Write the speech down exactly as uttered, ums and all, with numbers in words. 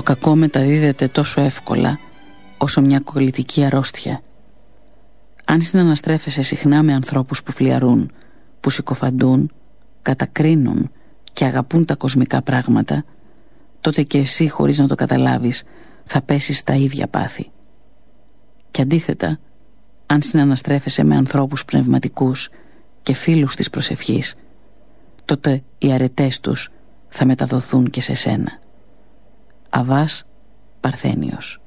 κακό μεταδίδεται τόσο εύκολα όσο μια κολλητική αρρώστια. Αν συναναστρέφεσαι συχνά με ανθρώπους που φλιαρούν, που συκοφαντούν, κατακρίνουν και αγαπούν τα κοσμικά πράγματα, τότε και εσύ, χωρίς να το καταλάβεις, θα πέσεις στα ίδια πάθη. Και αντίθετα, αν συναναστρέφεσαι με ανθρώπους πνευματικούς και φίλους της προσευχής, τότε οι αρετές τους θα μεταδοθούν και σε σένα. Αββάς Παρθένιος.